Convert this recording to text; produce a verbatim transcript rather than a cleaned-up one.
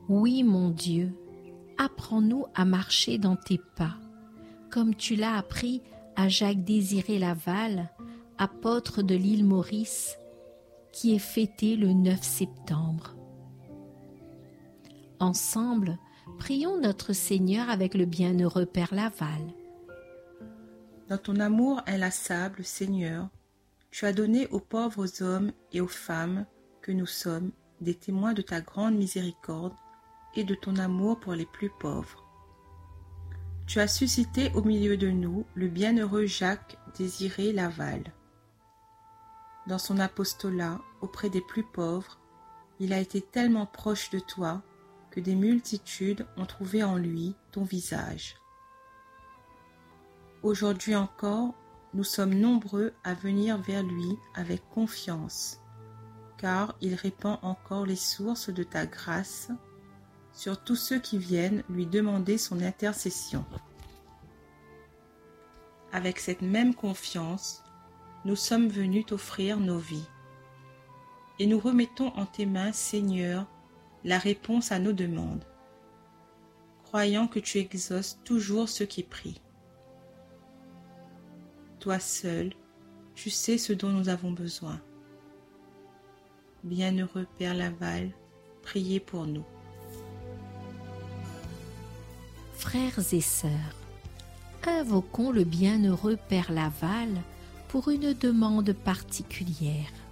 Oui, mon Dieu, apprends-nous à marcher dans tes pas, comme tu l'as appris à Jacques-Désiré Laval, apôtre de l'île Maurice, qui est fêté le neuf septembre. Ensemble, prions notre Seigneur avec le bienheureux Père Laval. Dans ton amour inlassable, Seigneur, tu as donné aux pauvres hommes et aux femmes que nous sommes des témoins de ta grande miséricorde et de ton amour pour les plus pauvres. Tu as suscité au milieu de nous le bienheureux Jacques-Désiré Laval. Dans son apostolat auprès des plus pauvres, il a été tellement proche de toi que des multitudes ont trouvé en lui ton visage. Aujourd'hui encore, nous sommes nombreux à venir vers lui avec confiance, car il répand encore les sources de ta grâce sur tous ceux qui viennent lui demander son intercession. Avec cette même confiance, nous sommes venus t'offrir nos vies, et nous remettons en tes mains, Seigneur, la réponse à nos demandes, croyant que tu exauces toujours ceux qui prient. Toi seul, tu sais ce dont nous avons besoin. Bienheureux Père Laval, priez pour nous. Frères et sœurs, invoquons le bienheureux Père Laval pour une demande particulière.